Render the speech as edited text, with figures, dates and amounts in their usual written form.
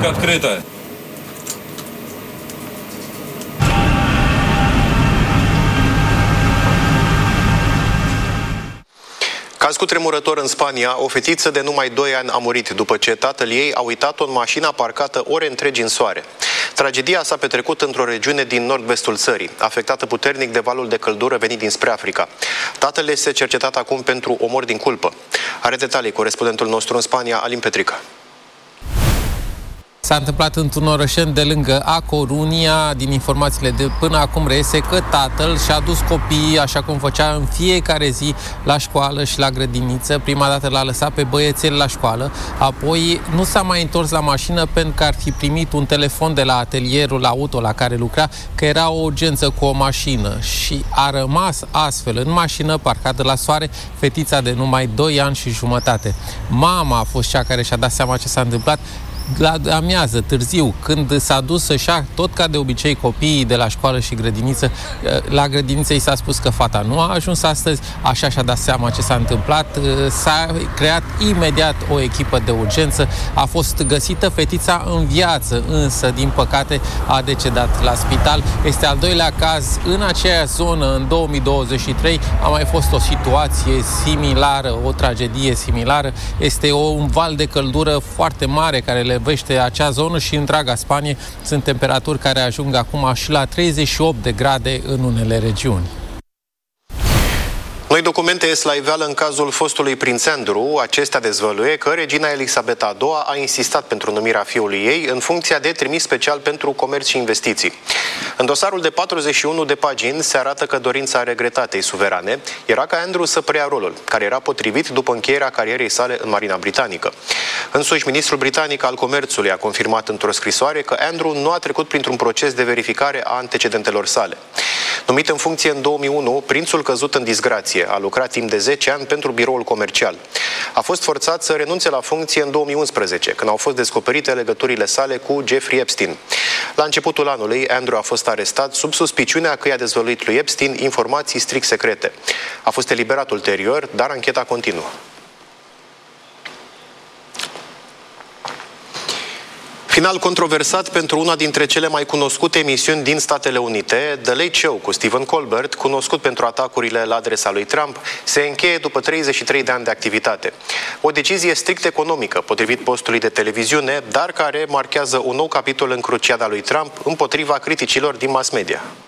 открыто. Caz cutremurător în Spania, o fetiță de numai 2 ani a murit după ce tatăl ei a uitat-o în mașina parcată ore întregi în soare. Tragedia s-a petrecut într-o regiune din nord-vestul țării, afectată puternic de valul de căldură venit dinspre Africa. Tatăl este cercetat acum pentru omor din culpă. Are detalii corespondentul nostru în Spania, Alin Petrica. S-a întâmplat într-un orășel de lângă A Coruña. Din informațiile de până acum reiese că tatăl și-a dus copiii, așa cum făcea în fiecare zi, la școală și la grădiniță. Prima dată l-a lăsat pe băiețel la școală, apoi nu s-a mai întors la mașină pentru că ar fi primit un telefon de la atelierul auto la care lucra că era o urgență cu o mașină și a rămas astfel în mașină parcată la soare fetița de numai 2 ani și jumătate. Mama a fost cea care și-a dat seama ce s-a întâmplat la amiază, târziu, când s-a dus să-și ia, tot ca de obicei, copiii de la școală și grădiniță. La grădiniță i s-a spus că fata nu a ajuns astăzi, așa și-a dat seama ce s-a întâmplat. S-a creat imediat o echipă de urgență, a fost găsită fetița în viață, însă, din păcate, a decedat la spital. Este al doilea caz în aceeași zonă, în 2023, a mai fost o situație similară, o tragedie similară. Este un val de căldură foarte mare care le vește acea zonă și întreaga Spanie. Sunt temperaturi care ajung acum și la 38 de grade în unele regiuni. Noi documente ies la iveală în cazul fostului prinț Andrew. Acestea dezvăluie că regina Elisabeta II a insistat pentru numirea fiului ei în funcția de trimis special pentru comerț și investiții. În dosarul de 41 de pagini se arată că dorința regretatei suverane era ca Andrew să preia rolul, care era potrivit după încheierea carierei sale în Marina Britanică. Însuși, ministrul britanic al comerțului a confirmat într-o scrisoare că Andrew nu a trecut printr-un proces de verificare a antecedentelor sale. Numit în funcție în 2001, prințul căzut în disgrație a lucrat timp de 10 ani pentru biroul comercial. A fost forțat să renunțe la funcție în 2011, când au fost descoperite legăturile sale cu Jeffrey Epstein. La începutul anului, Andrew a fost arestat sub suspiciunea că i-a dezvăluit lui Epstein informații strict secrete. A fost eliberat ulterior, dar ancheta continuă. Final controversat pentru una dintre cele mai cunoscute emisiuni din Statele Unite, The Late Show cu Stephen Colbert, cunoscut pentru atacurile la adresa lui Trump, se încheie după 33 de ani de activitate. O decizie strict economică, potrivit postului de televiziune, dar care marchează un nou capitol în cruciada lui Trump împotriva criticilor din mass media.